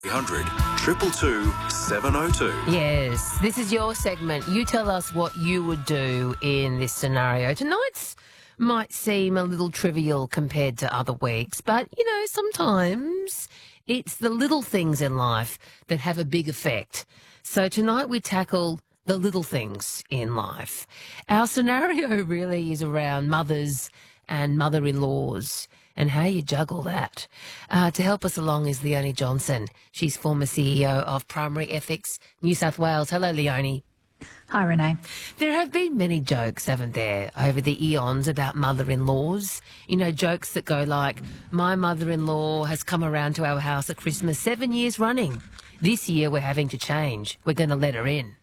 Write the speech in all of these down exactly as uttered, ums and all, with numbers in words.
three hundred, two two two, seven oh two. Yes, this is your segment. You tell us what you would do in this scenario. Tonight's might seem a little trivial compared to other weeks, but, you know, sometimes it's the little things in life that have a big effect. So tonight we tackle the little things in life. Our scenario really is around mothers and mother-in-laws and how you juggle that. Uh, to help us along is Leonie Johnson. She's former C E O of Primary Ethics New South Wales. Hello, Leonie. Hi, Renee. There have been many jokes, haven't there, over the eons about mother-in-laws. You know, jokes that go like, my mother-in-law has come around to our house at Christmas seven years running. This year we're having to change. We're going to let her in.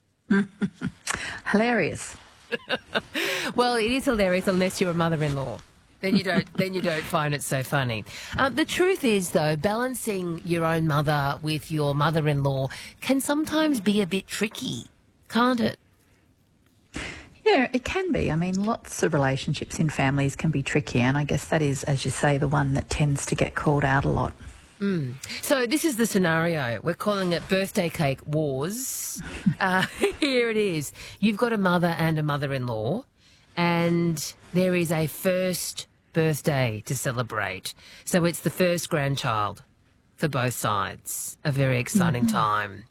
Hilarious. Well, it is hilarious unless you're a mother-in-law. Then you don't. Then you don't find it so funny. Um, the truth is, though, balancing your own mother with your mother-in-law can sometimes be a bit tricky, can't it? Yeah, it can be. I mean, lots of relationships in families can be tricky, and I guess that is, as you say, the one that tends to get called out a lot. Mm. So this is the scenario. We're calling it birthday cake wars. uh, here it is. You've got a mother and a mother-in-law, and there is a first birthday to celebrate. So it's the first grandchild for both sides. A very exciting mm-hmm. time.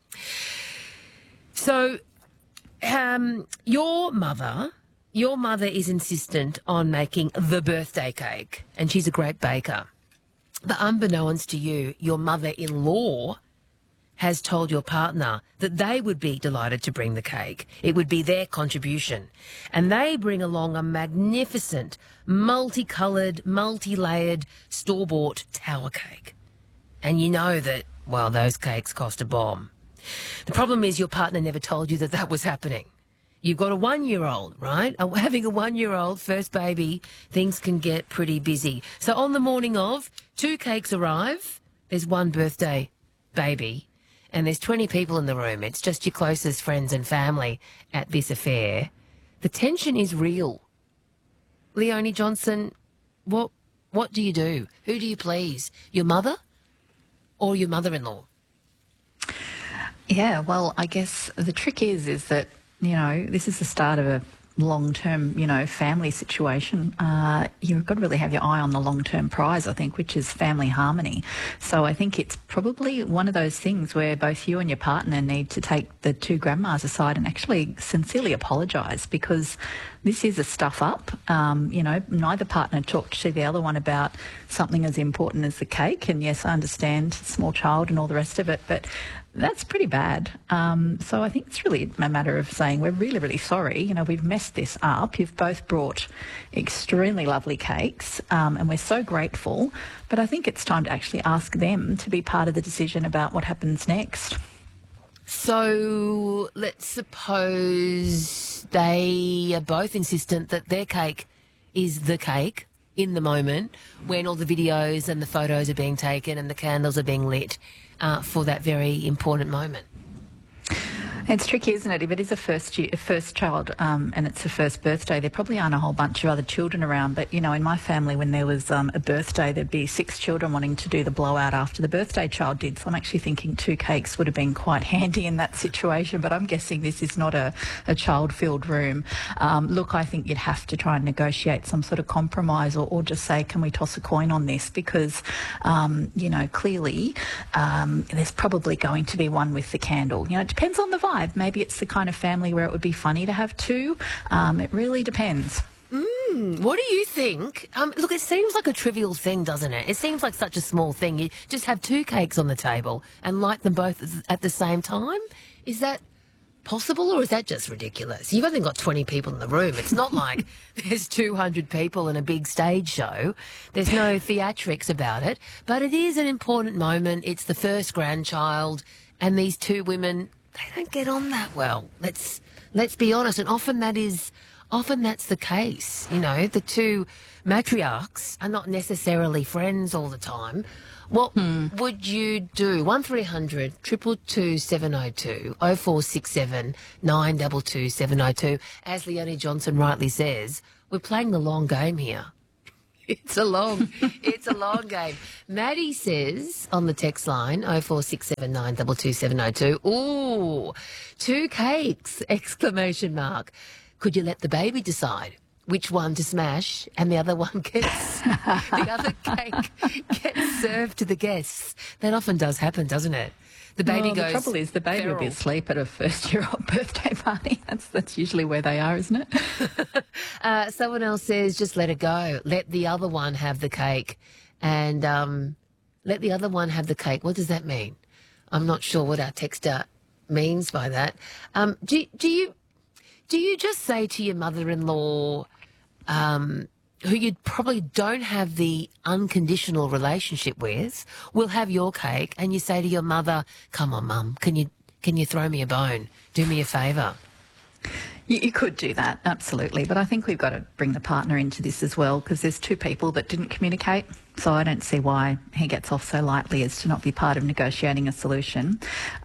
So um, your mother, your mother is insistent on making the birthday cake, and she's a great baker. But unbeknownst to you, your mother-in-law has told your partner that they would be delighted to bring the cake. It would be their contribution. And they bring along a magnificent, multicoloured, multi-layered, store-bought tower cake. And you know that, well, those cakes cost a bomb. The problem is your partner never told you that that was happening. You've got a one-year-old, right? Having a one-year-old, first baby, things can get pretty busy. So on the morning of, two cakes arrive. There's one birthday baby, and there's twenty people in the room. It's just your closest friends and family at this affair. The tension is real. Leonie Johnson, what what do you do? Who do you please? Your mother or your mother-in-law? Yeah, well, I guess the trick is, is that, you know, this is the start of a long-term, you know, family situation. Uh, you've got to really have your eye on the long-term prize, I think, which is family harmony. So I think it's probably one of those things where both you and your partner need to take the two grandmas aside and actually sincerely apologise, because this is a stuff up. Um, you know, neither partner talked to the other one about something as important as the cake. And yes, I understand small child and all the rest of it, but that's pretty bad. Um, so I think it's really a matter of saying we're really, really sorry. You know, we've messed this up. You've both brought extremely lovely cakes, um, and we're so grateful. But I think it's time to actually ask them to be part of the decision about what happens next. So let's suppose they are both insistent that their cake is the cake in the moment when all the videos and the photos are being taken and the candles are being lit uh, for that very important moment. It's tricky, isn't it? If it is a first year, a first child um, and it's a first birthday, there probably aren't a whole bunch of other children around. But, you know, in my family, when there was um, a birthday, there'd be six children wanting to do the blowout after the birthday child did. So I'm actually thinking two cakes would have been quite handy in that situation. But I'm guessing this is not a, a child-filled room. Um, look, I think you'd have to try and negotiate some sort of compromise, or, or just say, can we toss a coin on this? Because, um, you know, clearly um, there's probably going to be one with the candle. You know, it depends on the vibe. Maybe it's the kind of family where it would be funny to have two. Um, it really depends. Mm, what do you think? Um, look, it seems like a trivial thing, doesn't it? It seems like such a small thing. You just have two cakes on the table and light them both at the same time. Is that possible, or is that just ridiculous? You've only got twenty people in the room. It's not like there's two hundred people in a big stage show. There's no theatrics about it. But it is an important moment. It's the first grandchild, and these two women, they don't get on that well. Let's let's be honest, and often that is, often that's the case. You know, the two matriarchs are not necessarily friends all the time. What hmm. would you do? One three hundred two two two seven oh two oh four six seven nine two two seven oh two. As Leonie Johnson rightly says, we're playing the long game here. It's a long, it's a long game. Maddie says on the text line, oh four six seven nine two two seven oh two, ooh, two cakes, exclamation mark. Could you let the baby decide which one to smash and the other one gets, the other cake gets served to the guests? That often does happen, doesn't it? The baby well, goes. The trouble is, the baby will be asleep at a first-year-old birthday party. That's that's usually where they are, isn't it? uh, someone else says, just let it go. Let the other one have the cake, and um, let the other one have the cake. What does that mean? I'm not sure what our texter means by that. Um, do do you do you just say to your mother-in-law, um, who you probably don't have the unconditional relationship with, will have your cake, and you say to your mother, come on, Mum, can you can you throw me a bone? Do me a favour. You, you could do that, absolutely. But I think we've got to bring the partner into this as well, because there's two people that didn't communicate. So I don't see why he gets off so lightly as to not be part of negotiating a solution.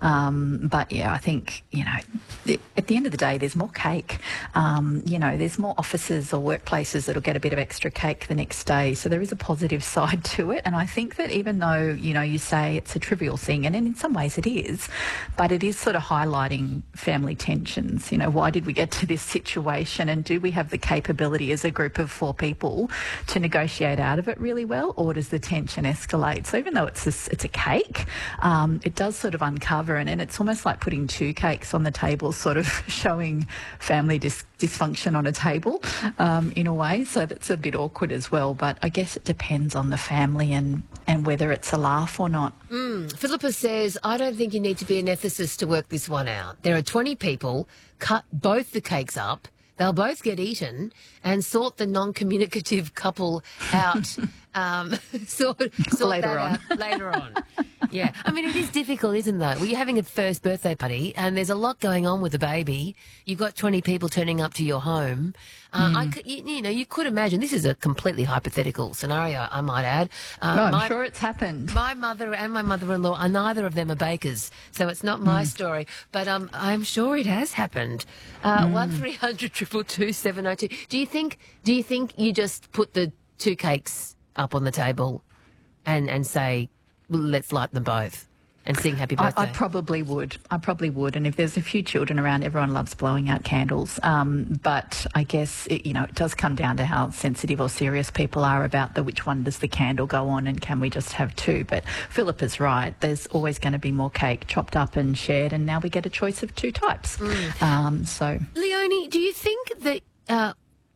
Um, but, yeah, I think, you know, th- at the end of the day, there's more cake. Um, you know, there's more offices or workplaces that'll get a bit of extra cake the next day. So there is a positive side to it. And I think that even though, you know, you say it's a trivial thing, and in some ways it is, but it is sort of highlighting family tensions. You know, why did we get to this situation, and do we have the capability as a group of four people to negotiate out of it really well? Or does the tension escalate? So even though it's a, it's a cake, um, it does sort of uncover, and, and it's almost like putting two cakes on the table, sort of showing family dis- dysfunction on a table um, in a way. So that's a bit awkward as well. But I guess it depends on the family and, and whether it's a laugh or not. Mm. Philippa says, I don't think you need to be an ethicist to work this one out. There are twenty people, cut both the cakes up, they'll both get eaten, and sort the non-communicative couple out. um, sort sort later that on. out later on. Yeah, I mean, it is difficult, isn't it? Well, you're having a first birthday party, and there's a lot going on with the baby. You've got twenty people turning up to your home. Uh, Mm. I could, you, you know, you could imagine, this is a completely hypothetical scenario, I might add. Uh, No, I'm my- sure it's happened. My mother and my mother-in-law are neither of them are bakers, so it's not my story. But um, I'm sure it has happened. Uh, One three hundred two two seven oh two. Do you think? Do you think you just put the two cakes up on the table, and and say, well, let's light them both, and sing happy I, birthday? I probably would. I probably would. And if there's a few children around, everyone loves blowing out candles. Um, but I guess, it, you know, it does come down to how sensitive or serious people are about the which one does the candle go on, and can we just have two? But Philip is right. There's always going to be more cake chopped up and shared, and now we get a choice of two types. Um, so, Leonie, do you think that uh,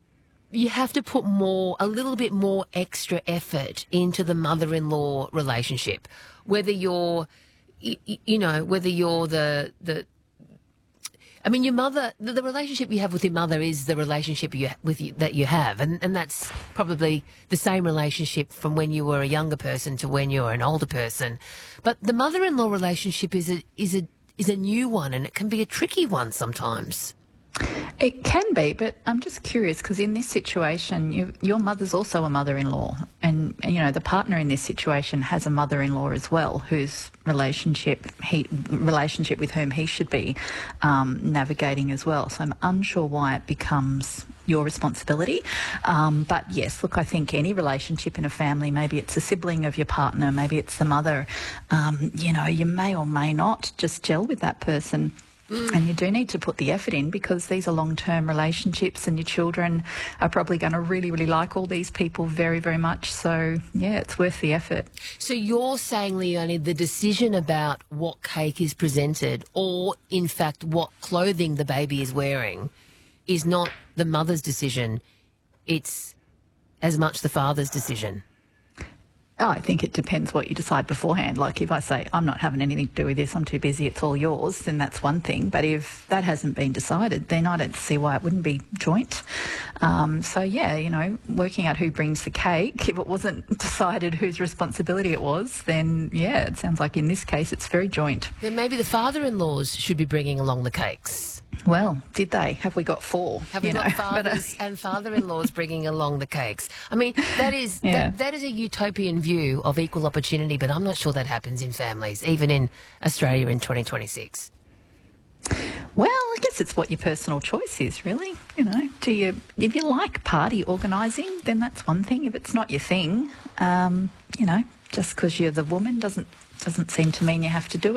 you have to put more, a little bit more extra effort into the mother-in-law relationship, whether you're, you, you know, whether you're the the. I mean, your mother, the, the relationship you have with your mother is the relationship you with you, that you have, and and that's probably the same relationship from when you were a younger person to when you're an older person. But the mother-in-law relationship is a is a is a new one, and it can be a tricky one sometimes. it can be, but I'm just curious because in this situation, you, your mother's also a mother-in-law, and you know the partner in this situation has a mother-in-law as well, whose relationship he relationship with whom he should be um, navigating as well. So I'm unsure why it becomes your responsibility. Um, but yes, look, I think any relationship in a family, maybe it's a sibling of your partner, maybe it's the mother. Um, you know, you may or may not just gel with that person. And you do need to put the effort in because these are long-term relationships and your children are probably going to really, really like all these people very, very much. So, yeah, it's worth the effort. So you're saying, Leonie, the decision about what cake is presented or, in fact, what clothing the baby is wearing is not the mother's decision. It's as much the father's decision. Oh, I think it depends what you decide beforehand. Like if I say, I'm not having anything to do with this, I'm too busy, it's all yours, then that's one thing. But if that hasn't been decided, then I don't see why it wouldn't be joint. Um, so, yeah, you know, working out who brings the cake, if it wasn't decided whose responsibility it was, then, yeah, it sounds like in this case it's very joint. Then maybe the father-in-laws should be bringing along the cakes. Well, did they? Have we got four? Have we you got know? fathers and father-in-laws bringing along the cakes? I mean, that is Yeah. that, that is a utopian view of equal opportunity, but I'm not sure that happens in families, even in Australia in twenty twenty-six. Well, I guess it's what your personal choice is, really. You know, do you if you like party organising, then that's one thing. If it's not your thing, um, you know, just because you're the woman doesn't doesn't seem to mean you have to do it.